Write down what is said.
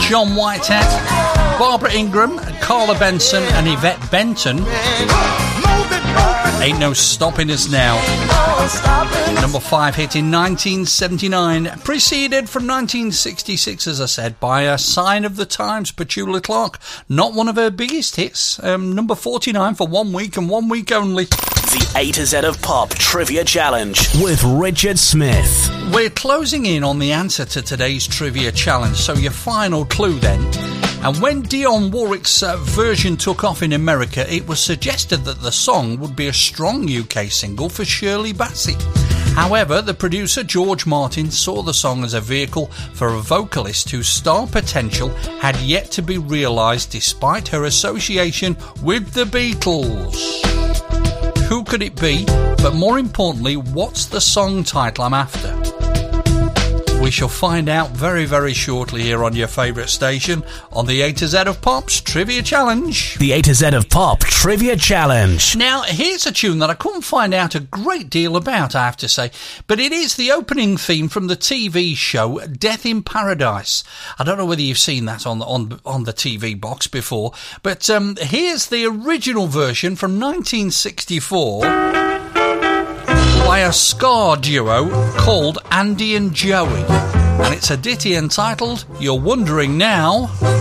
John Whitehead, Barbara Ingram, Carla Benson and Yvette Benton. Ain't No Stopping Us Now. Number 5 hit in 1979, preceded from 1966, as I said, by A Sign of the Times, Petula Clark. Not one of her biggest hits. Number 49 for 1 week and 1 week only. The A to Z of Pop Trivia Challenge with Richard Smith. We're closing in on the answer to today's Trivia Challenge, so your final clue then. And when Dionne Warwick's version took off in America, it was suggested that the song would be a strong UK single for Shirley Bassey. However, the producer George Martin saw the song as a vehicle for a vocalist whose star potential had yet to be realised despite her association with the Beatles. Who could it be? But more importantly, what's the song title I'm after? We shall find out very, very shortly here on your favourite station on the A to Z of Pop's Trivia Challenge. The A to Z of Pop Trivia Challenge. Now, here's a tune that I couldn't find out a great deal about, I have to say, but it is the opening theme from the TV show Death in Paradise. I don't know whether you've seen that on the TV box before, but here's the original version from 1964. By a ska duo called Andy and Joey, and it's a ditty entitled You're Wondering Now.